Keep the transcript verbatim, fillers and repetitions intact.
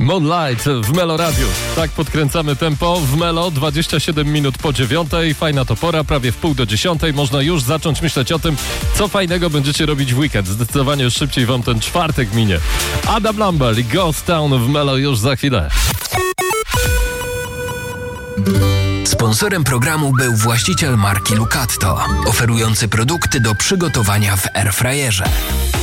Moonlight w Melo Radio. Tak podkręcamy tempo w Melo, dwadzieścia siedem minut po dziewiątej. Fajna to pora, prawie w pół do dziesiątej. Można już zacząć myśleć o tym, co fajnego będziecie robić w weekend. Zdecydowanie już szybciej wam ten czwartek minie. Adam Lambert i Ghost Town w Melo już za chwilę. Sponsorem programu był właściciel marki Lucatto, oferujący produkty do przygotowania w airfryerze.